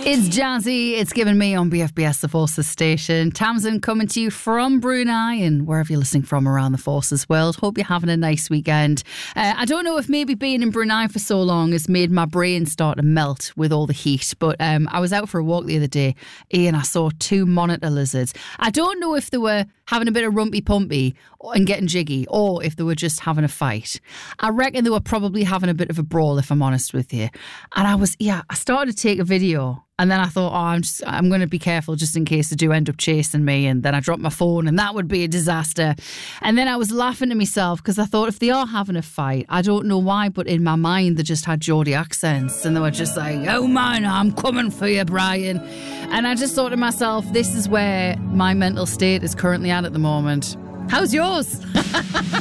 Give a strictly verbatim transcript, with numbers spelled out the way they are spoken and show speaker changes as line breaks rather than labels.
It's Jazzy. It's Given Me on B F B S, the Forces station. Tamsin coming to you from Brunei and wherever you're listening from around the Forces world. Hope you're having a nice weekend. Uh, I don't know if maybe being in Brunei for so long has made my brain start to melt with all the heat, but um, I was out for a walk the other day and I saw two monitor lizards. I don't know if they were having a bit of rumpy pumpy and getting jiggy or if they were just having a fight. I reckon they were probably having a bit of a brawl, if I'm honest with you. And I was, yeah, I started to take a video. And then I thought, oh, I'm just, I'm going to be careful just in case they do end up chasing me. And then I dropped my phone and that would be a disaster. And then I was laughing to myself because I thought if they are having a fight, I don't know why, but in my mind, they just had Geordie accents. And they were just like, oh, man, I'm coming for you, Brian. And I just thought to myself, this is where my mental state is currently at at the moment. How's yours?